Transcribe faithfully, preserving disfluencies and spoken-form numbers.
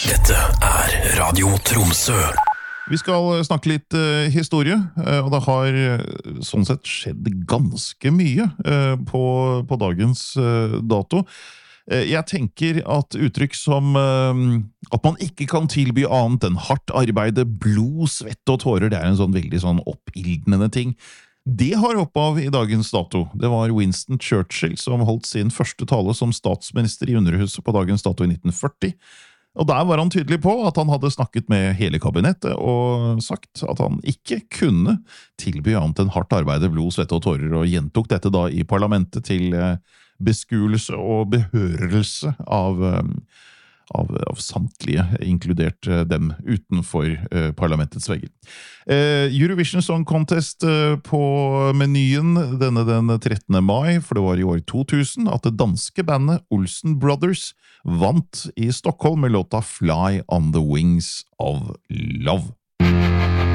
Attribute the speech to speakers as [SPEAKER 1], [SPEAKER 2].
[SPEAKER 1] Dette er Radio Tromsø.
[SPEAKER 2] Vi skal snakke litt uh, historie, uh, og det har uh, sånn sett skjedd ganske mye uh, på, på dagens uh, dato. Uh, jeg tenker at uttrykk som uh, at man ikke kan tilby annet enn hardt arbeide, blod, svette og tårer, det er en sånn veldig sånn oppildnende ting. Det har opphav i dagens dato. Det var Winston Churchill som holdt sin første tale som statsminister i Underhuset på dagens dato i nitten førti. Og der var han tydelig på at han hadde snakket med hele kabinettet og sagt at han ikke kunne tilby annet enn hardt arbeide, blod, svette og tårer, og gjentok dette da i parlamentet til beskuelse og behørelse av, av, av samtlige, inkludert dem utenfor uh, parlamentets vegger. Uh, Eurovision Song Contest uh, på menyen denne den trettende mai, for det var i år to tusen, at det danske bandet Olsen Brothers vant i Stockholm med låta Fly on the Wings of Love.